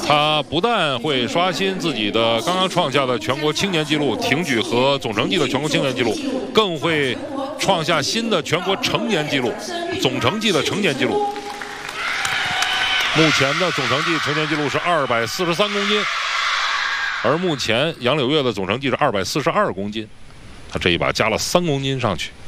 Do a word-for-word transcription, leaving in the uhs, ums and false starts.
他不但会刷新自己的刚刚创下的全国青年纪录挺举和总成绩的全国青年纪录，更会创下新的全国成年纪录，总成绩的成年纪录。目前的总成绩成年纪录是二百四十三公斤，而目前杨柳月的总成绩是二百四十二公斤，他这一把加了三公斤上去。